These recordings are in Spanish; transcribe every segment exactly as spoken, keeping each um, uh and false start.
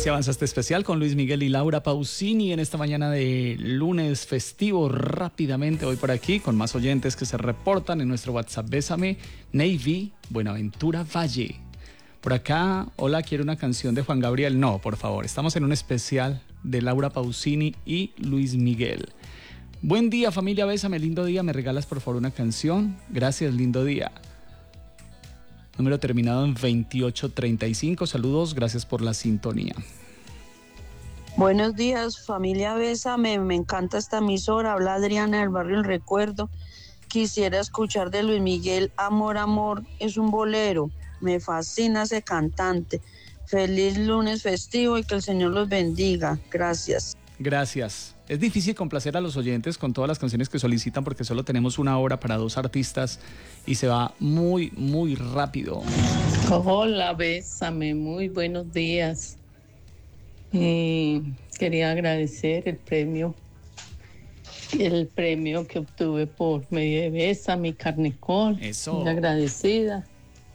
Así avanza este especial con Luis Miguel y Laura Pausini en esta mañana de lunes festivo. Rápidamente voy por aquí con más oyentes que se reportan en nuestro WhatsApp. Bésame, Navy, Buenaventura Valle. Por acá, hola, quiero una canción de Juan Gabriel. No, por favor, estamos en un especial de Laura Pausini y Luis Miguel. Buen día, familia, bésame, lindo día. ¿Me regalas por favor una canción? Gracias, lindo día. Número terminado en veintiocho treinta y cinco. Saludos, gracias por la sintonía. Buenos días, familia Bésame. Me encanta esta emisora. Habla Adriana del barrio El Recuerdo. Quisiera escuchar de Luis Miguel, Amor, Amor. Es un bolero. Me fascina ese cantante. Feliz lunes festivo y que el Señor los bendiga. Gracias. Gracias. Es difícil complacer a los oyentes con todas las canciones que solicitan porque solo tenemos una hora para dos artistas y se va muy, muy rápido. Hola, Bésame, muy buenos días. Eh, quería agradecer el premio, el premio que obtuve por medio de Bésame, Carnecol. Eso. Muy agradecida.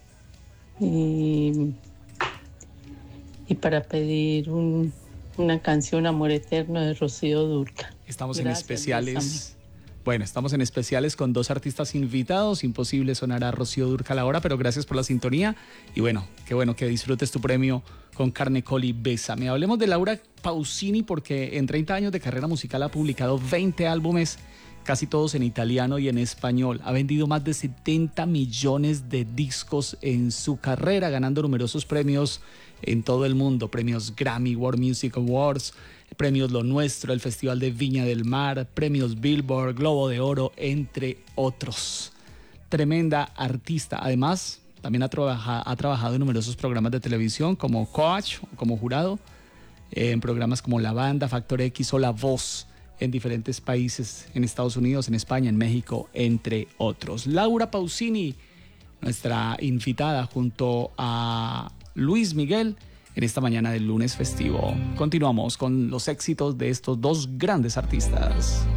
Y, y para pedir un... una canción, Amor Eterno, de Rocío Dúrcal. Estamos Gracias, en especiales. Bésame. Bueno, estamos en especiales con dos artistas invitados. Imposible sonar a Rocío Dúrcal ahora, pero gracias por la sintonía. Y bueno, qué bueno que disfrutes tu premio con Carnecol y Bésame. Hablemos de Laura Pausini porque en treinta años de carrera musical ha publicado veinte álbumes, casi todos en italiano y en español. Ha vendido más de setenta millones de discos en su carrera, ganando numerosos premios en todo el mundo. Premios Grammy, World Music Awards, premios Lo Nuestro, el Festival de Viña del Mar, premios Billboard, Globo de Oro, entre otros. Tremenda artista. Además, también ha, trabaja, ha trabajado en numerosos programas de televisión como coach, como jurado, eh, en programas como La Banda, Factor X o La Voz, en diferentes países, en Estados Unidos, en España, en México, entre otros. Laura Pausini, nuestra invitada junto a Luis Miguel en esta mañana del lunes festivo. Continuamos con los éxitos de estos dos grandes artistas.